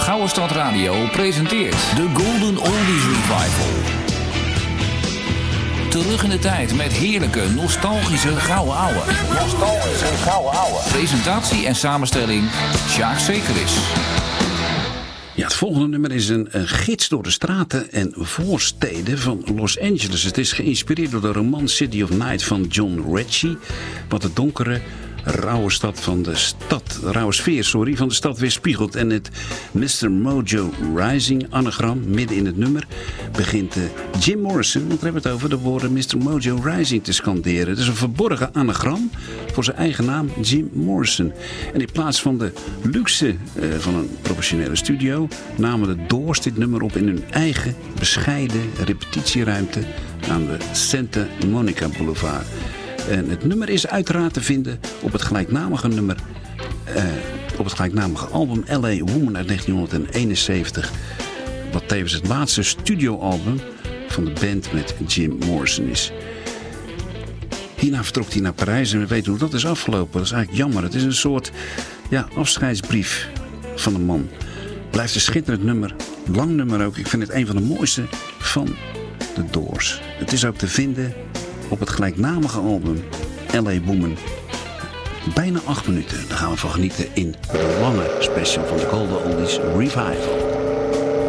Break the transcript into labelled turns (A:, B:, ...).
A: Gouden Stad Radio presenteert de Golden Oldies Revival. Terug in de tijd met heerlijke, nostalgische gouden ouwe. Presentatie en samenstelling, Sjaak Zekeris.
B: Ja, het volgende nummer is een gids door de straten en voorsteden van Los Angeles. Het is geïnspireerd door de roman City of Night van John Ritchie, wat de donkere, rauwe sfeer van de stad weerspiegelt. En het Mr. Mojo Rising anagram midden in het nummer begint Jim Morrison, want we hebben het over de woorden Mr. Mojo Rising te scanderen. Het is een verborgen anagram voor zijn eigen naam, Jim Morrison. En in plaats van de luxe van een professionele studio namen de Doors dit nummer op in hun eigen bescheiden repetitieruimte aan de Santa Monica Boulevard. En het nummer is uiteraard te vinden op het gelijknamige album L.A. Woman uit 1971. Wat tevens het laatste studioalbum van de band met Jim Morrison is. Hierna vertrok hij naar Parijs en we weten hoe dat is afgelopen. Dat is eigenlijk jammer. Het is een soort afscheidsbrief van de man. Blijft een schitterend nummer. Lang nummer ook. Ik vind het een van de mooiste van de Doors. Het is ook te vinden op het gelijknamige album L.A. Woman. Bijna 8 minuten. Daar gaan we van genieten in de lange special van de Golden Oldies Revival.